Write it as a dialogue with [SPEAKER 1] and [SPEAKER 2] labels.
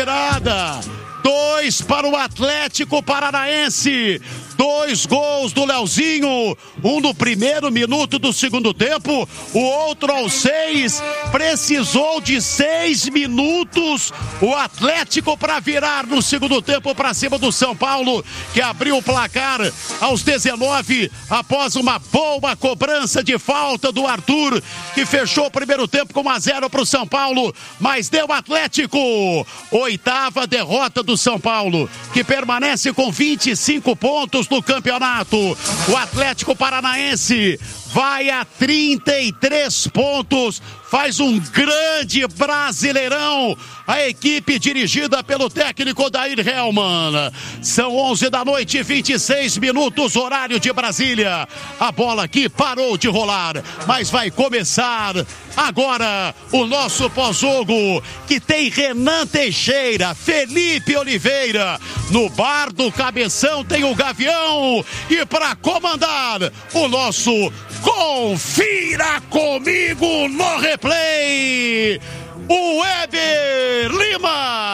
[SPEAKER 1] 2 para o Atlético Paranaense. 2 gols do Leozinho, um no primeiro minuto do segundo tempo, o outro aos 6, precisou de 6 minutos o Atlético para virar no segundo tempo para cima do São Paulo, que abriu o placar aos 19, após uma boa cobrança de falta do Arthur, que fechou o primeiro tempo com 1-0 para o São Paulo, mas deu Atlético. 8ª derrota do São Paulo, que permanece com 25 pontos no campeonato. O Atlético Paranaense vai a 33 pontos, faz um grande Brasileirão, a equipe dirigida pelo técnico Odair Hellmann. São 11h26, horário de Brasília. A bola aqui parou de rolar, mas vai começar agora o nosso pós-jogo, que tem Renan Teixeira, Felipe Oliveira. No bar do Cabeção tem o Gavião, e para comandar o nosso Confira Comigo no Replay, o Weber Lima.